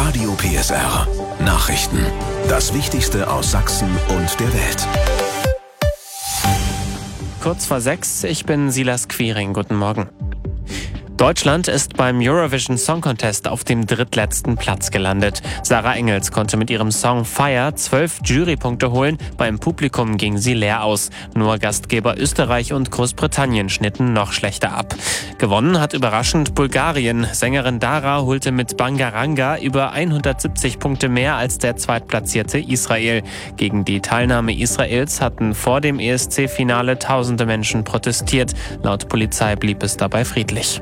Radio PSR. Nachrichten. Das Wichtigste aus Sachsen und der Welt. Kurz vor 6, ich bin Silas Quiring. Guten Morgen. Deutschland ist beim Eurovision Song Contest auf dem drittletzten Platz gelandet. Sarah Engels konnte mit ihrem Song Fire 12 Jurypunkte holen. Beim Publikum ging sie leer aus. Nur Gastgeber Österreich und Großbritannien schnitten noch schlechter ab. Gewonnen hat überraschend Bulgarien. Sängerin Dara holte mit Bangaranga über 170 Punkte mehr als der zweitplatzierte Israel. Gegen die Teilnahme Israels hatten vor dem ESC-Finale tausende Menschen protestiert. Laut Polizei blieb es dabei friedlich.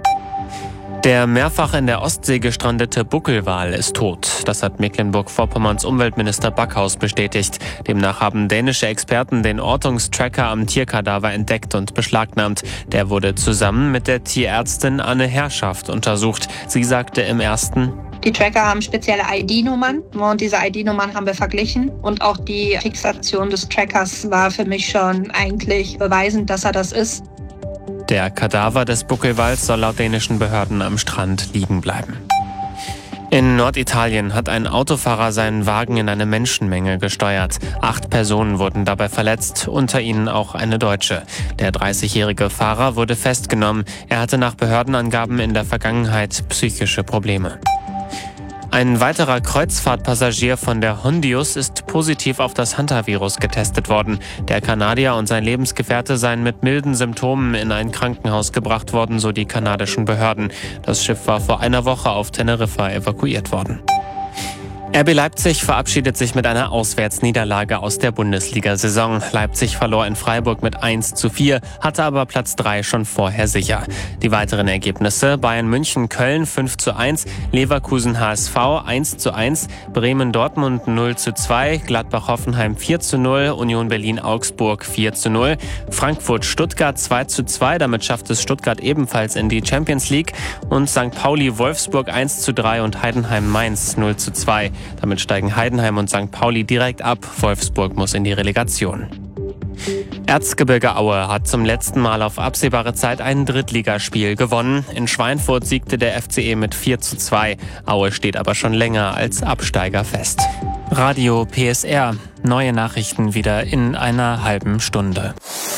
Der mehrfach in der Ostsee gestrandete Buckelwal ist tot. Das hat Mecklenburg-Vorpommerns Umweltminister Backhaus bestätigt. Demnach haben dänische Experten den Ortungstracker am Tierkadaver entdeckt und beschlagnahmt. Der wurde zusammen mit der Tierärztin Anne Herrschaft untersucht. Sie sagte im Ersten: Die Tracker haben spezielle ID-Nummern und diese ID-Nummern haben wir verglichen. Und auch die Fixation des Trackers war für mich schon eigentlich beweisend, dass er das ist. Der Kadaver des Buckelwals soll laut dänischen Behörden am Strand liegen bleiben. In Norditalien hat ein Autofahrer seinen Wagen in eine Menschenmenge gesteuert. 8 Personen wurden dabei verletzt, unter ihnen auch eine Deutsche. Der 30-jährige Fahrer wurde festgenommen. Er hatte nach Behördenangaben in der Vergangenheit psychische Probleme. Ein weiterer Kreuzfahrtpassagier von der Hondius ist positiv auf das Hantavirus getestet worden. Der Kanadier und sein Lebensgefährte seien mit milden Symptomen in ein Krankenhaus gebracht worden, so die kanadischen Behörden. Das Schiff war vor einer Woche auf Teneriffa evakuiert worden. RB Leipzig verabschiedet sich mit einer Auswärtsniederlage aus der Bundesliga-Saison. Leipzig verlor in Freiburg mit 1:4, hatte aber Platz 3 schon vorher sicher. Die weiteren Ergebnisse: Bayern München Köln 5:1, Leverkusen HSV 1:1, Bremen Dortmund 0:2, Gladbach Hoffenheim 4:0, Union Berlin Augsburg 4:0, Frankfurt Stuttgart 2:2, damit schafft es Stuttgart ebenfalls in die Champions League, und St. Pauli Wolfsburg 1:3 und Heidenheim Mainz 0:2. Damit steigen Heidenheim und St. Pauli direkt ab. Wolfsburg muss in die Relegation. Erzgebirge Aue hat zum letzten Mal auf absehbare Zeit ein Drittligaspiel gewonnen. In Schweinfurt siegte der FCE mit 4:2. Aue steht aber schon länger als Absteiger fest. Radio PSR. Neue Nachrichten wieder in einer halben Stunde.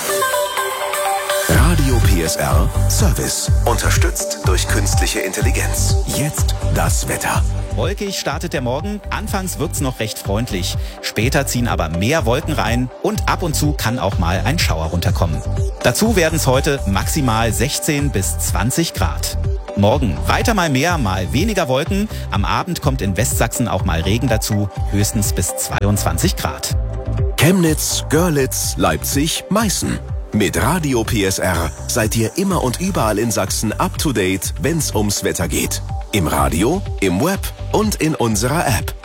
Radio PSR Service. Unterstützt durch künstliche Intelligenz. Jetzt das Wetter. Wolkig startet der Morgen, anfangs wird's noch recht freundlich. Später ziehen aber mehr Wolken rein und ab und zu kann auch mal ein Schauer runterkommen. Dazu werden es heute maximal 16 bis 20 Grad. Morgen weiter mal mehr, mal weniger Wolken. Am Abend kommt in Westsachsen auch mal Regen dazu, höchstens bis 22 Grad. Chemnitz, Görlitz, Leipzig, Meißen. Mit Radio PSR seid ihr immer und überall in Sachsen up to date, wenn's ums Wetter geht. Im Radio, im Web und in unserer App.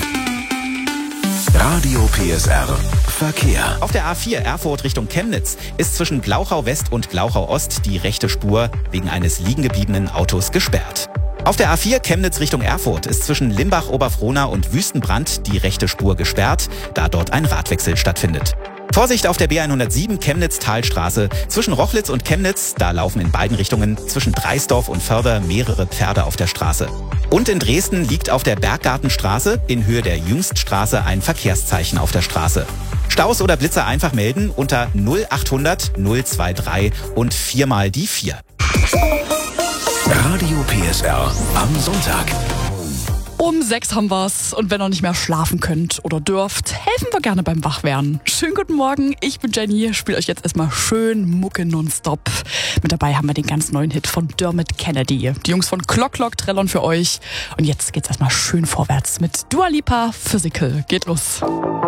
Radio PSR Verkehr. Auf der A4 Erfurt Richtung Chemnitz ist zwischen Glauchau West und Glauchau Ost die rechte Spur wegen eines liegengebliebenen Autos gesperrt. Auf der A4 Chemnitz Richtung Erfurt ist zwischen Limbach-Oberfrohna und Wüstenbrand die rechte Spur gesperrt, da dort ein Radwechsel stattfindet. Vorsicht auf der B107 Chemnitz-Talstraße. Zwischen Rochlitz und Chemnitz, da laufen in beiden Richtungen zwischen Dreisdorf und Förder mehrere Pferde auf der Straße. Und in Dresden liegt auf der Berggartenstraße in Höhe der Jüngststraße ein Verkehrszeichen auf der Straße. Staus oder Blitzer einfach melden unter 0800 023 und 4 mal die 4. Radio PSR am Sonntag. Um 6 haben wir's, und wenn ihr nicht mehr schlafen könnt oder dürft, helfen wir gerne beim Wachwerden. Schönen guten Morgen, ich bin Jenny, spiele euch jetzt erstmal schön Mucke nonstop. Mit dabei haben wir den ganz neuen Hit von Dermot Kennedy. Die Jungs von Clock Clock trällern für euch. Und jetzt geht's erstmal schön vorwärts mit Dua Lipa Physical. Geht los.